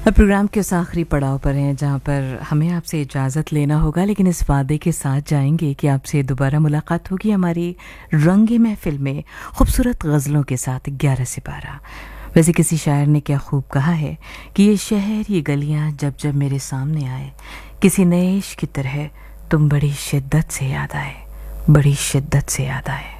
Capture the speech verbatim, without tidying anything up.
अब प्रोग्राम के उस आखिरी पड़ाव पर हैं जहाँ पर हमें आपसे इजाज़त लेना होगा, लेकिन इस वादे के साथ जाएंगे कि आपसे दोबारा मुलाकात होगी हमारी रंगे महफिल में खूबसूरत गज़लों के साथ ग्यारह से बारह। वैसे किसी शायर ने क्या खूब कहा है कि ये शहर ये गलियाँ जब जब मेरे सामने आए, किसी नए इश्क की तरह तुम बड़ी शिद्दत से याद आए, बड़ी शिद्दत से याद आए।